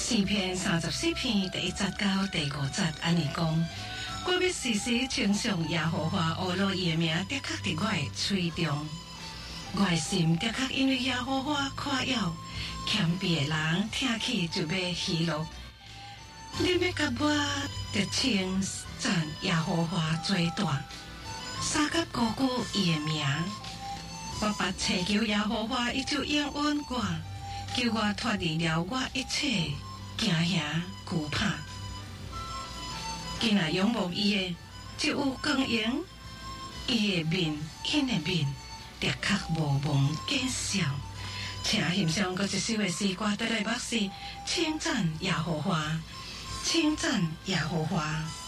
诗篇34篇第1节到第5节安尼讲：我要时时称颂耶和华，俄罗伊的名的确伫我的嘴中。我的心的确因为耶和华夸耀，谦卑的人听起就要喜乐。你要甲我得称赞耶和华最大，三甲高举伊的名。我把祈求耶和华，伊就应允我，叫我脱离了我一切惊吓惧怕。今仔仰望伊的，就有光荣；伊的面，因的面，的确无忘见笑。请欣赏各一首的诗歌，带来默示称赞耶和华，称赞耶和华。